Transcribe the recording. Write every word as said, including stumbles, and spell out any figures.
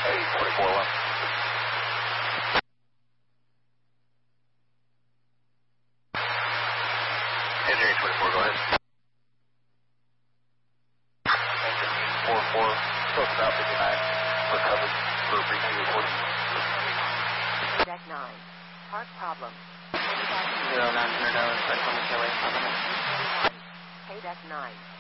twenty-four one. Engineering twenty-four, go ahead. four four, close about fifty-nine, recovered for briefing recording. Deck nine, park problem. Zero nine hundred dollars, back on the K-Way, Hey, Deck nine.